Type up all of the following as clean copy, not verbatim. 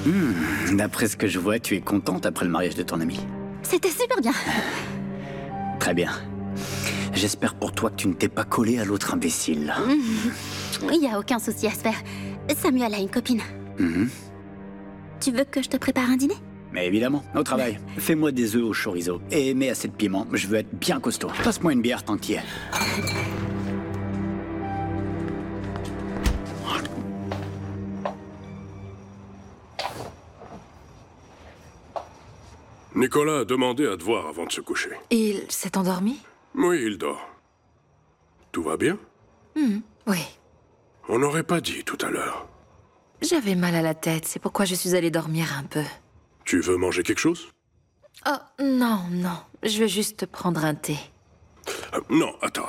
D'après ce que je vois, tu es contente après le mariage de ton ami. C'était super bien. Très bien. J'espère pour toi que tu ne t'es pas collé à l'autre imbécile. Il n'y a aucun souci à se faire. Samuel a une copine. Tu veux que je te prépare un dîner? Mais évidemment, au travail. Fais-moi des œufs au chorizo et mets assez de piment. Je veux être bien costaud. Passe-moi une bière tant qu'il y est. Nicolas a demandé à te voir avant de se coucher. Il s'est endormi? Oui, il dort. Tout va bien? Oui. On n'aurait pas dit tout à l'heure. J'avais mal à la tête, c'est pourquoi je suis allée dormir un peu. Tu veux manger quelque chose? Oh, non, non. Je vais juste prendre un thé. Non, attends.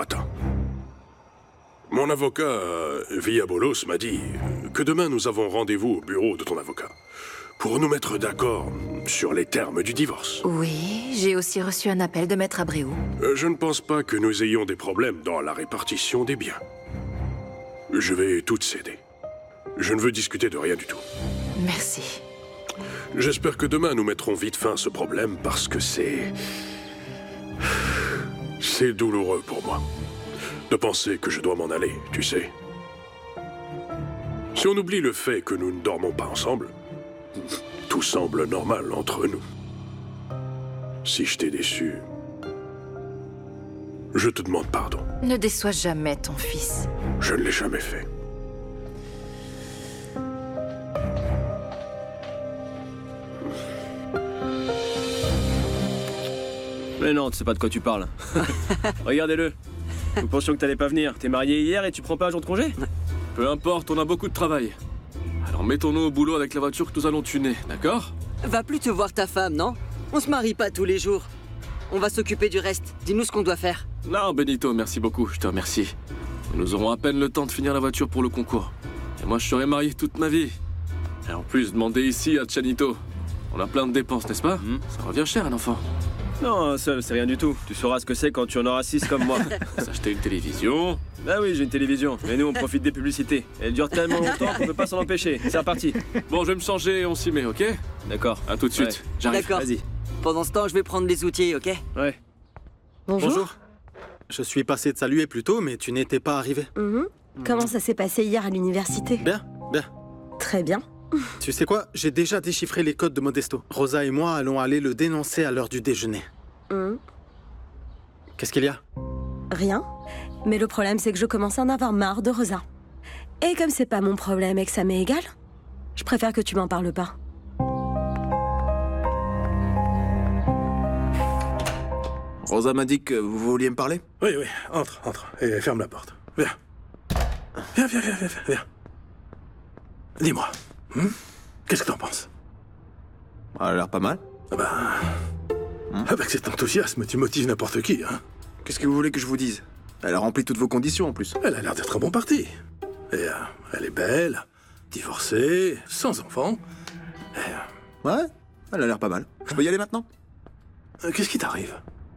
Mon avocat, Villabolos, m'a dit que demain nous avons rendez-vous au bureau de ton avocat pour nous mettre d'accord sur les termes du divorce. Oui, j'ai aussi reçu un appel de Maître Abreu. Je ne pense pas que nous ayons des problèmes dans la répartition des biens. Je vais tout céder. Je ne veux discuter de rien du tout. Merci. J'espère que demain nous mettrons vite fin à ce problème parce que c'est douloureux pour moi de penser que je dois m'en aller, tu sais. Si on oublie le fait que nous ne dormons pas ensemble, tout semble normal entre nous. Si je t'ai déçu, je te demande pardon. Ne déçois jamais ton fils. Je ne l'ai jamais fait. Mais non, tu sais pas de quoi tu parles. Regardez-le. Nous pensions que t'allais pas venir. T'es marié hier et tu prends pas un jour de congé? Peu importe, on a beaucoup de travail. Alors mettons-nous au boulot avec la voiture que nous allons tuner, d'accord? Va plus te voir ta femme, non? On se marie pas tous les jours. On va s'occuper du reste. Dis-nous ce qu'on doit faire. Non, Benito, merci beaucoup, je te remercie. Nous aurons à peine le temps de finir la voiture pour le concours. Et moi, je serai marié toute ma vie. Et en plus, demandez ici à Chanito. On a plein de dépenses, n'est-ce pas? Ça revient cher, un enfant. Non, seul, c'est rien du tout. Tu sauras ce que c'est quand tu en auras 6 comme moi. S'acheter une télévision. Ah oui, j'ai une télévision. Mais nous, on profite des publicités. Elle dure tellement longtemps qu'on peut pas s'en empêcher. C'est reparti. Bon, je vais me changer et on s'y met, ok? D'accord. À tout de suite. Ouais. J'arrive. D'accord. Vas-y. Pendant ce temps, je vais prendre les outils, ok? Ouais. Bonjour. Je suis passé te saluer plus tôt, mais tu n'étais pas arrivé. Comment ça s'est passé hier à l'université? Bien. Très bien. Tu sais quoi? J'ai déjà déchiffré les codes de Modesto. Rosa et moi allons aller le dénoncer à l'heure du déjeuner. Qu'est-ce qu'il y a? Rien. Mais le problème, c'est que je commence à en avoir marre de Rosa. Et comme c'est pas mon problème et que ça m'est égal, je préfère que tu m'en parles pas. Rosa m'a dit que vous vouliez me parler? Oui, entre. Et ferme la porte. Viens. Viens. Dis-moi. Qu'est-ce que t'en penses? Elle a l'air pas mal. Avec cet enthousiasme, tu motives n'importe qui, hein. Qu'est-ce que vous voulez que je vous dise? Elle a rempli toutes vos conditions en plus. Elle a l'air d'être un bon parti. Et elle est belle, divorcée, sans enfant. Ouais, elle a l'air pas mal. Je peux y aller maintenant? Qu'est-ce qui t'arrive?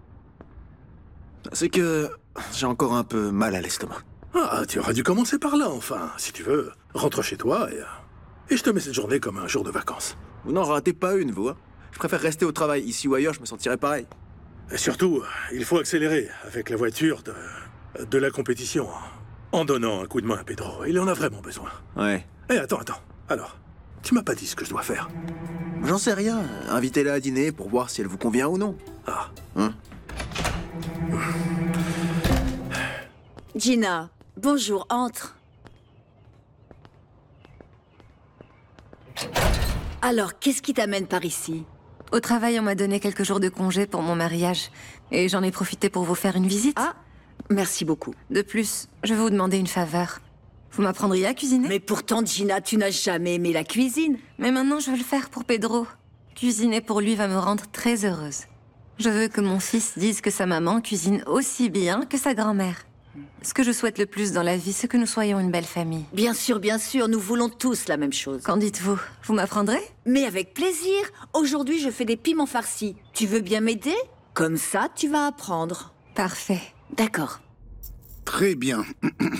C'est que j'ai encore un peu mal à l'estomac. Ah, tu aurais dû commencer par là, enfin. Si tu veux, rentre chez toi et je te mets cette journée comme un jour de vacances. Vous n'en ratez pas une, vous, hein? Je préfère rester au travail. Ici ou ailleurs, je me sentirais pareil. Et surtout, il faut accélérer avec la voiture de la compétition. En donnant un coup de main à Pedro. Il en a vraiment besoin. Ouais. Eh, attends. Alors, tu m'as pas dit ce que je dois faire. J'en sais rien. Invitez-la à dîner pour voir si elle vous convient ou non. Ah. Gina, bonjour, entre. Alors, qu'est-ce qui t'amène par ici? Au travail, on m'a donné quelques jours de congé pour mon mariage. Et j'en ai profité pour vous faire une visite. Ah, merci beaucoup. De plus, je vais vous demander une faveur. Vous m'apprendriez à cuisiner? Mais pourtant, Gina, tu n'as jamais aimé la cuisine. Mais maintenant, je veux le faire pour Pedro. Cuisiner pour lui va me rendre très heureuse. Je veux que mon fils dise que sa maman cuisine aussi bien que sa grand-mère. Ce que je souhaite le plus dans la vie, c'est que nous soyons une belle famille. Bien sûr, nous voulons tous la même chose. Qu'en dites-vous? Vous m'apprendrez? Mais avec plaisir. Aujourd'hui, je fais des piments farcis. Tu veux bien m'aider? Comme ça, tu vas apprendre. Parfait. D'accord. Très bien.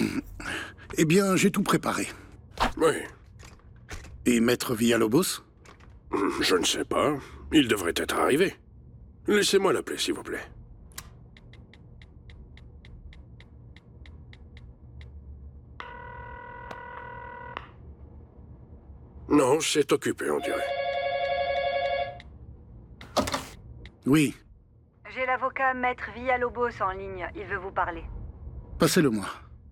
Eh bien, j'ai tout préparé. Oui. Et Maître Villalobos? Je ne sais pas. Il devrait être arrivé. Laissez-moi l'appeler, s'il vous plaît. Non, c'est occupé, on dirait. Oui, J'ai l'avocat Maître Villalobos en ligne. Il veut vous parler. passez-le-moi.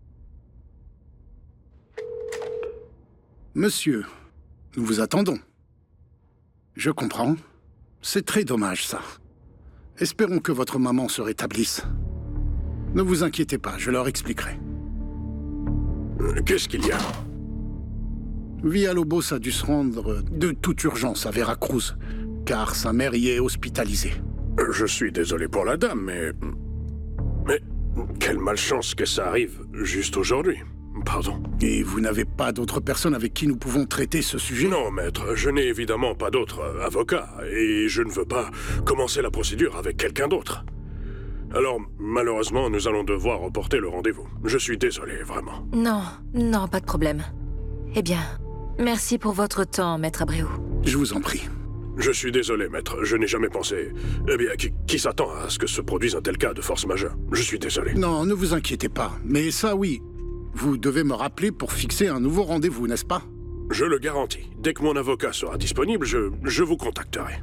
Monsieur, nous vous attendons. Je comprends. C'est très dommage, ça. Espérons que votre maman se rétablisse. Ne vous inquiétez pas, je leur expliquerai. Qu'est-ce qu'il y a? Villalobos a dû se rendre de toute urgence à Veracruz, car sa mère y est hospitalisée. Je suis désolé pour la dame, mais... Mais quelle malchance que ça arrive juste aujourd'hui. Pardon. Et vous n'avez pas d'autres personnes avec qui nous pouvons traiter ce sujet? Non, maître, je n'ai évidemment pas d'autre avocat, et je ne veux pas commencer la procédure avec quelqu'un d'autre. Alors, malheureusement, nous allons devoir reporter le rendez-vous. Je suis désolé, vraiment. Non, non, pas de problème. Eh bien, merci pour votre temps, Maître Abreu. Je vous en prie. Je suis désolé, maître, je n'ai jamais pensé... Eh bien, qui s'attend à ce que se produise un tel cas de force majeure? Je suis désolé. Non, ne vous inquiétez pas. Mais ça, oui. Vous devez me rappeler pour fixer un nouveau rendez-vous, n'est-ce pas? Je le garantis. Dès que mon avocat sera disponible, je vous contacterai.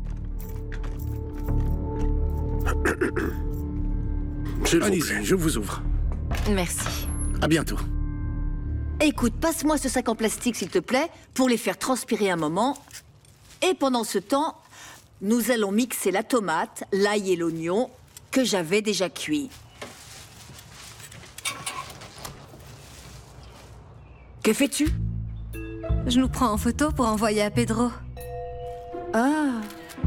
Allez-y, je vous ouvre. Merci. À bientôt. Écoute, passe-moi ce sac en plastique, s'il te plaît, pour les faire transpirer un moment. Et pendant ce temps, nous allons mixer la tomate, l'ail et l'oignon que j'avais déjà cuit. Que fais-tu? Je nous prends en photo pour envoyer à Pedro. Ah.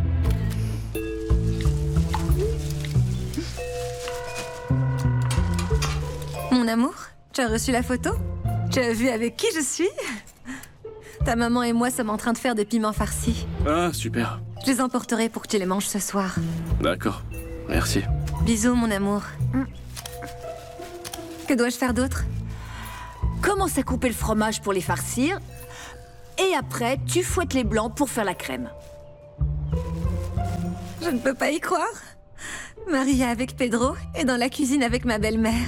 Mon amour, tu as reçu la photo? Tu as vu avec qui je suis? Ta maman et moi sommes en train de faire des piments farcis. Ah, super. Je les emporterai pour que tu les manges ce soir. D'accord. Merci. Bisous, mon amour. Que dois-je faire d'autre? Commence à couper le fromage pour les farcir. Et après, tu fouettes les blancs pour faire la crème. Je ne peux pas y croire. Maria avec Pedro et dans la cuisine avec ma belle-mère.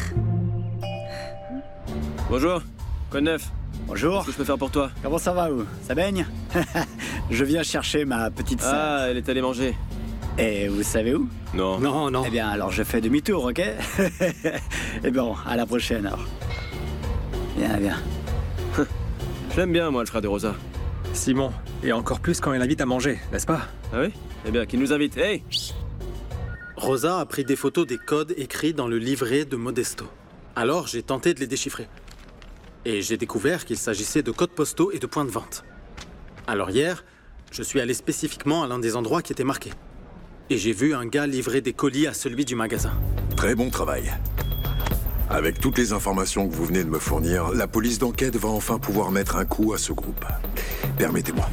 Bonjour. Quoi de neuf? Bonjour. Qu'est-ce que je peux faire pour toi? Comment ça va, vous? Ça baigne? Je viens chercher ma petite sœur. Ah, elle est allée manger. Et vous savez où? Non. Non, non. Eh bien, alors je fais demi-tour, ok? Et bon, à la prochaine, alors. Viens, viens. Je l'aime bien, moi, le frère de Rosa. Simon, et encore plus quand il invite à manger, n'est-ce pas? Ah oui? Eh bien, qu'il nous invite. Hey! Rosa a pris des photos des codes écrits dans le livret de Modesto. Alors, j'ai tenté de les déchiffrer. Et j'ai découvert qu'il s'agissait de codes postaux et de points de vente. Alors hier, je suis allé spécifiquement à l'un des endroits qui était marqué. Et j'ai vu un gars livrer des colis à celui du magasin. Très bon travail. Avec toutes les informations que vous venez de me fournir, la police d'enquête va enfin pouvoir mettre un coup à ce groupe. Permettez-moi.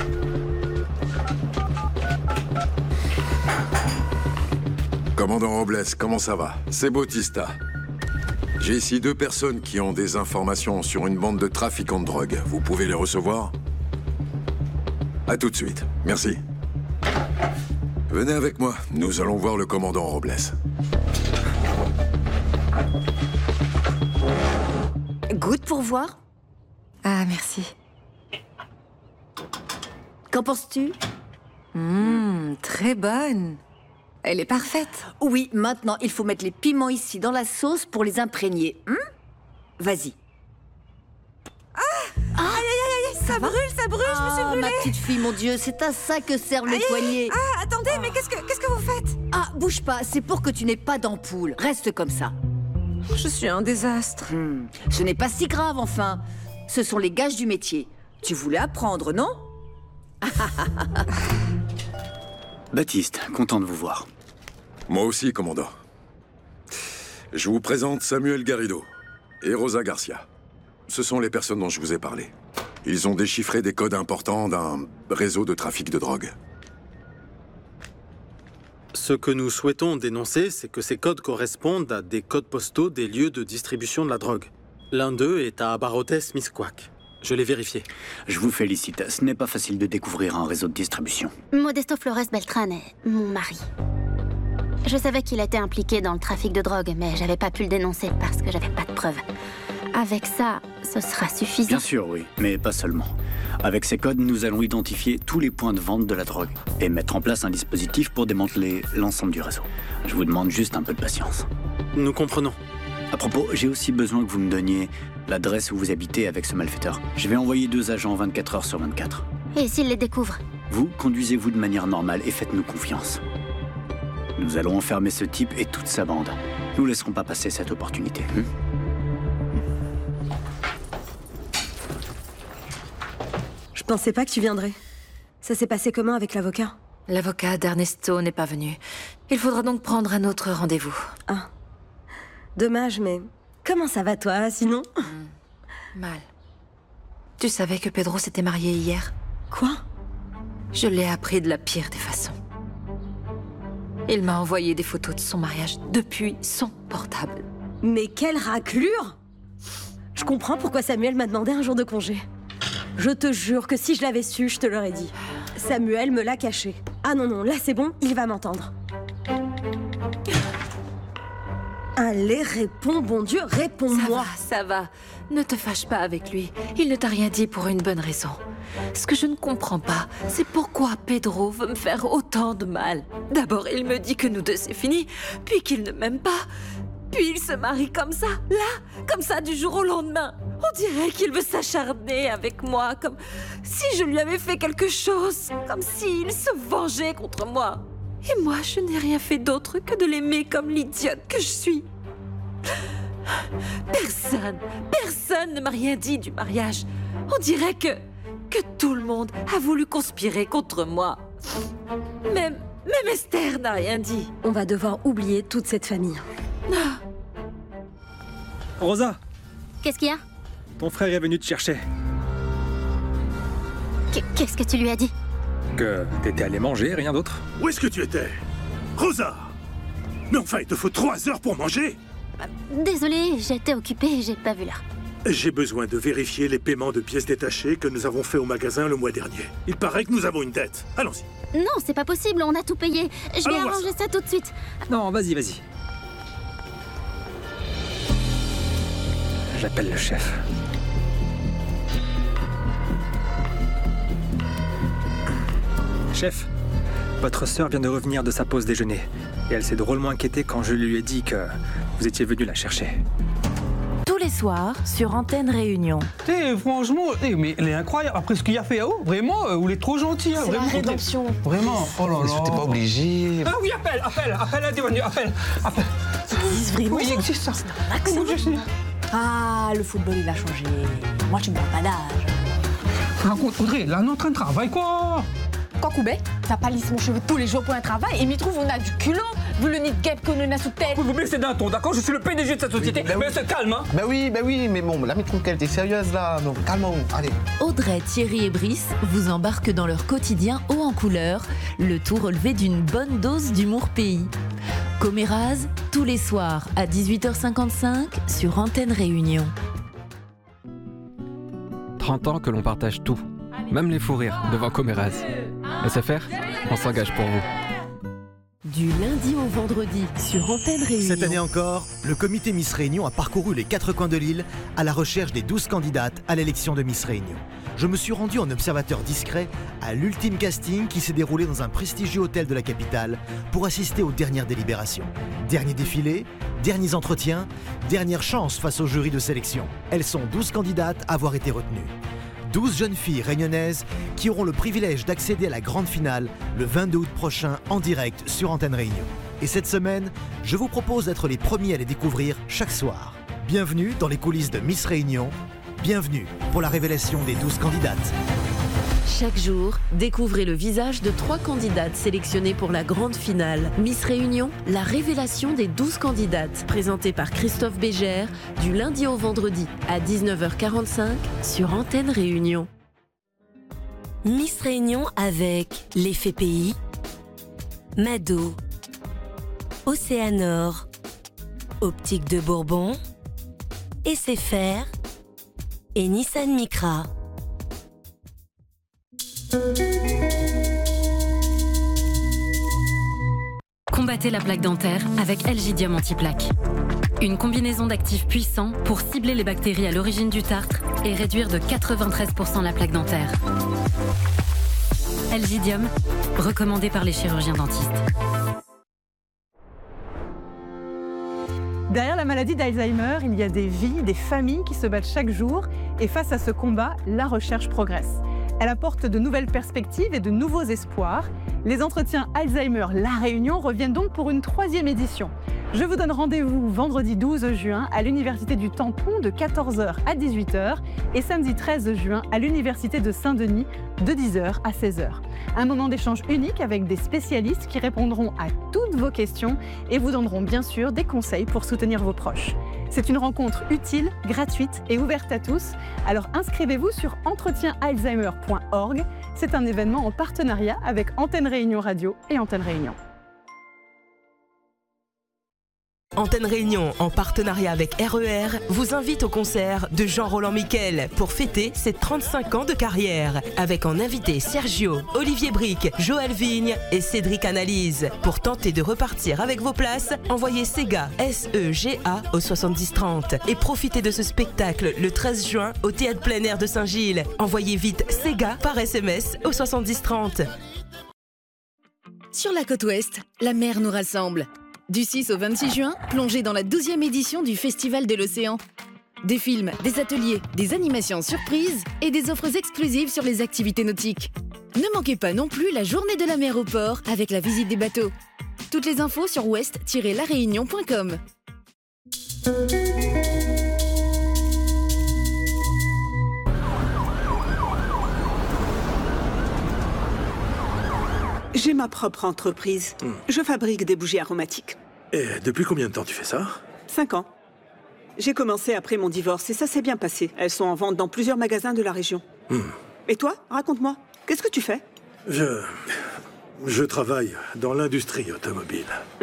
Commandant Robles, comment ça va? C'est Bautista. J'ai ici 2 personnes qui ont des informations sur une bande de trafiquants de drogue. Vous pouvez les recevoir? À tout de suite. Merci. Venez avec moi. Nous allons voir le commandant Robles. Goûte pour voir. Ah, merci. Qu'en penses-tu? Très bonne. Elle est parfaite. Oui, maintenant, il faut mettre les piments ici dans la sauce pour les imprégner. Vas-y. Aïe, aïe, aïe, aïe, ça brûle, je me suis brûlée. Ma petite fille, mon Dieu, c'est à ça que sert le poignet. Ah, attendez, mais qu'est-ce que vous faites? Ah, bouge pas, c'est pour que tu n'aies pas d'ampoule. Reste comme ça. Je suis un désastre. Ce n'est pas si grave, enfin. Ce sont les gages du métier. Tu voulais apprendre, non? Baptiste, content de vous voir. Moi aussi, commandant. Je vous présente Samuel Garrido et Rosa Garcia. Ce sont les personnes dont je vous ai parlé. Ils ont déchiffré des codes importants d'un réseau de trafic de drogue. Ce que nous souhaitons dénoncer, c'est que ces codes correspondent à des codes postaux des lieux de distribution de la drogue. L'un d'eux est à Abarrotes, Miscuac. Je l'ai vérifié. Je vous félicite. Ce n'est pas facile de découvrir un réseau de distribution. Modesto Flores Beltran est mon mari. Je savais qu'il était impliqué dans le trafic de drogue, mais j'avais pas pu le dénoncer parce que j'avais pas de preuves. Avec ça, ce sera suffisant. Bien sûr, oui, mais pas seulement. Avec ces codes, nous allons identifier tous les points de vente de la drogue et mettre en place un dispositif pour démanteler l'ensemble du réseau. Je vous demande juste un peu de patience. Nous comprenons. À propos, j'ai aussi besoin que vous me donniez l'adresse où vous habitez avec ce malfaiteur. Je vais envoyer 2 agents 24 heures sur 24. Et s'il les découvre? Vous, conduisez-vous de manière normale et faites-nous confiance. Nous allons enfermer ce type et toute sa bande. Nous ne laisserons pas passer cette opportunité. Je pensais pas que tu viendrais. Ça s'est passé comment avec l'avocat? L'avocat d'Ernesto n'est pas venu. Il faudra donc prendre un autre rendez-vous. Ah. Dommage, mais comment ça va toi, sinon? Mal. Tu savais que Pedro s'était marié hier? Quoi? Je l'ai appris de la pire des façons. Il m'a envoyé des photos de son mariage depuis son portable. Mais quelle raclure! Je comprends pourquoi Samuel m'a demandé un jour de congé. Je te jure que si je l'avais su, je te l'aurais dit. Samuel me l'a caché. Ah non, non, là c'est bon, il va m'entendre. Allez, réponds, bon Dieu, réponds-moi. Ça va. Ne te fâche pas avec lui. Il ne t'a rien dit pour une bonne raison. Ce que je ne comprends pas, c'est pourquoi Pedro veut me faire autant de mal. D'abord, il me dit que nous deux c'est fini, puis qu'il ne m'aime pas. Puis il se marie comme ça, là, comme ça du jour au lendemain. On dirait qu'il veut s'acharner avec moi, comme si je lui avais fait quelque chose, comme s'il se vengeait contre moi. Et moi, je n'ai rien fait d'autre que de l'aimer comme l'idiote que je suis. Personne ne m'a rien dit du mariage. On dirait que tout le monde a voulu conspirer contre moi. Même Esther n'a rien dit. On va devoir oublier toute cette famille. Rosa, Qu'est-ce qu'il y a? ton frère est venu te chercher. Qu'est-ce que tu lui as dit? Que t'étais allé manger, rien d'autre? Où est-ce que tu étais? Rosa! Mais enfin, il te faut 3 heures pour manger? Désolée, j'étais occupée, j'ai pas vu l'heure. J'ai besoin de vérifier les paiements de pièces détachées que nous avons fait au magasin le mois dernier. Il paraît que nous avons une dette. Allons-y. Non, c'est pas possible, on a tout payé. Je vais Allons voir arranger ça tout de suite. Non, vas-y. J'appelle le chef. Chef, votre sœur vient de revenir de sa pause déjeuner. Et elle s'est drôlement inquiétée quand je lui ai dit que vous étiez venu la chercher. Tous les soirs, sur Antenne Réunion. Franchement, mais elle est incroyable. Après ce qu'il a fait à vous, vraiment, vous êtes trop gentil. C'est vraiment, la rédemption. Vraiment, oh là là. T'es pas obligé. Ah oui, appelle, appelle. Ils disent vraiment. Oui, il existe ça. Comment je sais. Ah, le football, il a changé. Moi, tu me parles pas d'âge. Raconte, Audrey, là, on est en train de travailler, quoi. Kokoubé, t'as pas lissé mon cheveu tous les jours pour un travail et m'y trouve on a du culot, vu le nid de guêpe qu'on a sous tête. Kokoubé, c'est d'un ton, d'accord? Je suis le PDG de cette société, oui, mais c'est calme, hein. Bah oui, mais bon, là, mais trouve qu'elle était sérieuse, là, donc calmons, allez. Audrey, Thierry et Brice vous embarquent dans leur quotidien haut en couleur, le tout relevé d'une bonne dose d'humour pays. Coméraz, tous les soirs à 18h55 sur Antenne Réunion. 30 ans que l'on partage tout, même les fous rires devant Coméraz. SFR, on s'engage pour vous. Du lundi au vendredi sur Antenne Réunion. Cette année encore, le comité Miss Réunion a parcouru les 4 coins de l'île à la recherche des 12 candidates à l'élection de Miss Réunion. Je me suis rendu en observateur discret à l'ultime casting qui s'est déroulé dans un prestigieux hôtel de la capitale pour assister aux dernières délibérations. Dernier défilé, derniers entretiens, dernière chance face au jury de sélection. Elles sont 12 candidates à avoir été retenues. 12 jeunes filles réunionnaises qui auront le privilège d'accéder à la grande finale le 22 août prochain en direct sur Antenne Réunion. Et cette semaine, je vous propose d'être les premiers à les découvrir chaque soir. Bienvenue dans les coulisses de Miss Réunion. Bienvenue pour la révélation des 12 candidates. Chaque jour, découvrez le visage de 3 candidates sélectionnées pour la grande finale. Miss Réunion, la révélation des 12 candidates, présentée par Christophe Bégère, du lundi au vendredi à 19h45 sur Antenne Réunion. Miss Réunion avec l'Effet Pays, Mado, Océanor, Optique de Bourbon, SFR, et Nissan Micra. Combattez la plaque dentaire avec Elgidium Antiplaque. Une combinaison d'actifs puissants pour cibler les bactéries à l'origine du tartre et réduire de 93% la plaque dentaire. Elgidium, recommandé par les chirurgiens dentistes. Derrière la maladie d'Alzheimer, il y a des vies, des familles qui se battent chaque jour. Et face à ce combat, la recherche progresse. Elle apporte de nouvelles perspectives et de nouveaux espoirs. Les entretiens Alzheimer La Réunion reviennent donc pour une 3e édition. Je vous donne rendez-vous vendredi 12 juin à l'Université du Tampon de 14h à 18h et samedi 13 juin à l'Université de Saint-Denis de 10h à 16h. Un moment d'échange unique avec des spécialistes qui répondront à toutes vos questions et vous donneront bien sûr des conseils pour soutenir vos proches. C'est une rencontre utile, gratuite et ouverte à tous. Alors inscrivez-vous sur entretienalzheimer.org. C'est un événement en partenariat avec Antenne Réunion Radio et Antenne Réunion. Antenne Réunion, en partenariat avec RER, vous invite au concert de Jean-Roland Miquel pour fêter ses 35 ans de carrière. Avec en invité Sergio, Olivier Bric, Joël Vigne et Cédric Analyse. Pour tenter de repartir avec vos places, envoyez SEGA, S-E-G-A au 7030 et profitez de ce spectacle le 13 juin au Théâtre plein air de Saint-Gilles. Envoyez vite SEGA par SMS au 7030. Sur la côte ouest, la mer nous rassemble. Du 6 au 26 juin, plongez dans la 12e édition du Festival de l'Océan. Des films, des ateliers, des animations surprises et des offres exclusives sur les activités nautiques. Ne manquez pas non plus la journée de la mer au port avec la visite des bateaux. Toutes les infos sur ouest-laréunion.com. J'ai ma propre entreprise. Je fabrique des bougies aromatiques. Et depuis combien de temps tu fais ça? 5 ans. J'ai commencé après mon divorce et ça s'est bien passé. Elles sont en vente dans plusieurs magasins de la région. Et toi, raconte-moi, qu'est-ce que tu fais? Je travaille dans l'industrie automobile.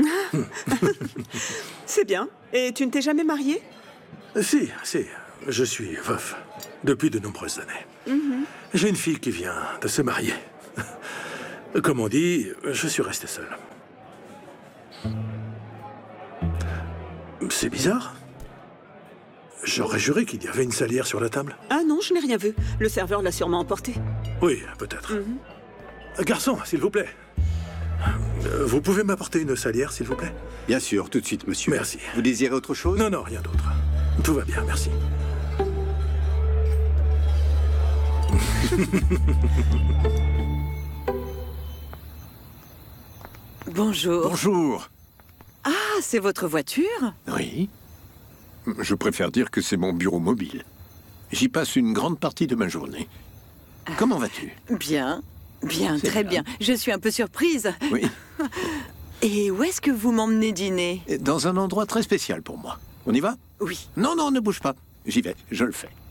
C'est bien. Et tu ne t'es jamais marié? Si. Je suis veuf depuis de nombreuses années. J'ai une fille qui vient de se marier. Comme on dit, je suis resté seul. C'est bizarre. J'aurais juré qu'il y avait une salière sur la table. Ah non, je n'ai rien vu. Le serveur l'a sûrement emporté. Oui, peut-être. Garçon, s'il vous plaît. Vous pouvez m'apporter une salière, s'il vous plaît? Bien sûr, tout de suite, monsieur. Merci. Vous désirez autre chose? Non, rien d'autre. Tout va bien, merci. Bonjour. Bonjour. Ah, c'est votre voiture? Oui. Je préfère dire que c'est mon bureau mobile. J'y passe une grande partie de ma journée. Comment vas-tu? Bien, très bien. Je suis un peu surprise. Oui. Et où est-ce que vous m'emmenez dîner? Dans un endroit très spécial pour moi. On y va? Oui. Non, ne bouge pas. J'y vais, je le fais.